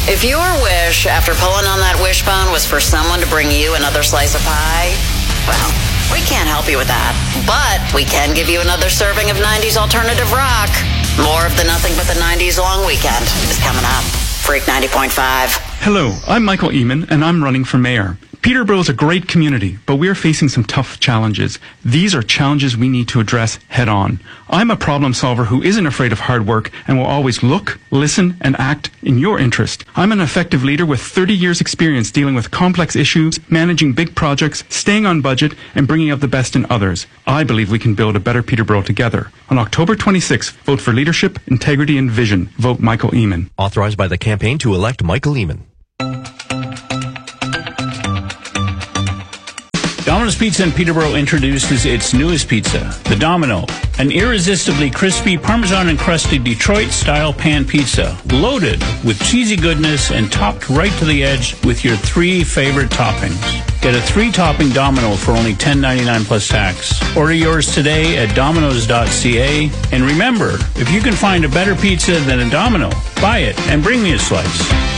If your wish after pulling on that wishbone was for someone to bring you another slice of pie, well, we can't help you with that. But we can give you another serving of 90s alternative rock. More of the Nothing But the 90s Long Weekend is coming up. Freak 90.5. Hello, I'm Michael Eamon, and I'm running for mayor. Peterborough is a great community, but we're facing some tough challenges. These are challenges we need to address head on. I'm a problem solver who isn't afraid of hard work and will always look, listen, and act in your interest. I'm an effective leader with 30 years experience dealing with complex issues, managing big projects, staying on budget, and bringing out the best in others. I believe we can build a better Peterborough together. On October 26th, vote for leadership, integrity, and vision. Vote Michael Eamon. Authorized by the campaign to elect Michael Eamon. Domino's Pizza in Peterborough introduces its newest pizza, the Domino, an irresistibly crispy Parmesan and crusty Detroit-style pan pizza, loaded with cheesy goodness and topped right to the edge with your 3 favorite toppings. Get a 3-topping Domino for only $10.99 plus tax. Order yours today at Domino's.ca. And remember, if you can find a better pizza than a Domino, buy it and bring me a slice.